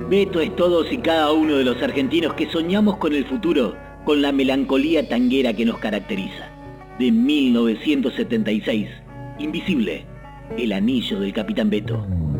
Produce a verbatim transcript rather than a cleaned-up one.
Beto es todos y cada uno de los argentinos que soñamos con el futuro, con la melancolía tanguera que nos caracteriza. De mil novecientos setenta y seis, Invisible, El anillo del Capitán Beto.